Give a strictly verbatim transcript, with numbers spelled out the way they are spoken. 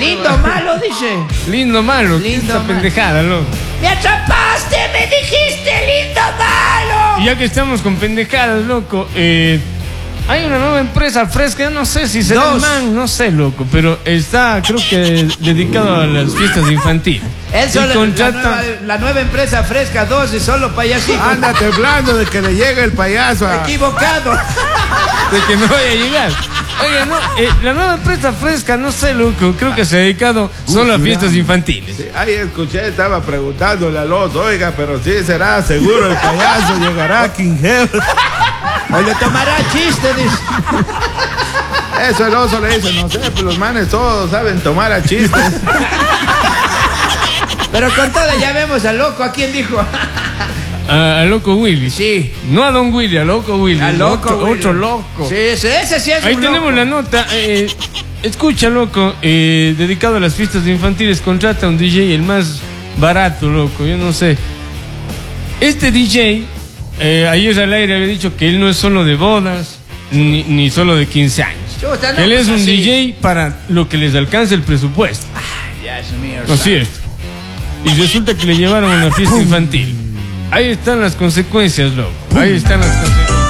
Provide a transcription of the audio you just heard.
Lindo malo, dice. Lindo malo. Lindo Esta malo. pendejada, loco. ¡Me atrapaste! ¡Me dijiste lindo malo! Y ya que estamos con pendejadas, loco, eh, hay una nueva empresa fresca, yo no sé si será Dos. man, no sé, loco, pero está, creo que, dedicado a las fiestas infantiles. Él Y solo, contrata- la, nueva, la nueva empresa fresca dos y solo payasito. Anda temblando de que le llegue el payaso a... Equivocado. de que no vaya a llegar. Oye, no, eh, la nueva empresa fresca, no sé, loco, creo que se ha dedicado solo a fiestas infantiles. Sí, ahí escuché, estaba preguntándole a los, oiga, pero sí será seguro el payaso llegará a King Heaven. O le tomará chiste, dice. Eso el oso le dice, no sé, pues los manes todos saben tomar a chistes. Pero con todo ya vemos al loco. ¿A quién dijo? A, a loco Willy. Sí. No a Don Willy, a loco Willy. Al loco. Otro, Willy. otro loco. Sí, ese, ese sí es Ahí un tenemos loco. la nota. Eh, escucha, loco, eh, dedicado a las fiestas infantiles, contrata a un D J, el más barato, loco, yo no sé. Este D J, eh, ayer al aire había dicho que él no es solo de bodas, ni, ni solo de quince años. Chuta, no, Él es pues un así. D J para lo que les alcance el presupuesto. Ya es mío. Así es. Y resulta que le llevaron a una fiesta infantil. Ahí están las consecuencias, loco. Ahí están las consecuencias.